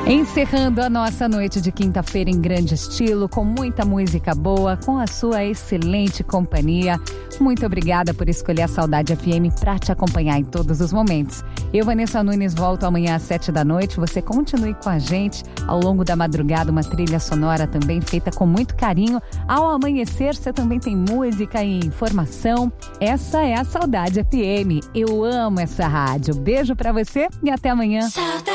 Encerrando a nossa noite de quinta-feira em grande estilo, com muita música boa, com a sua excelente companhia. Muito obrigada por escolher a Saudade FM para te acompanhar em todos os momentos. Eu, Vanessa Nunes, volto amanhã às 7 da noite. Você continue com a gente ao longo da madrugada, uma trilha sonora também feita com muito carinho. Ao amanhecer, você também tem música e informação. Essa é a Saudade FM. Eu amo essa rádio. Beijo para você e até amanhã.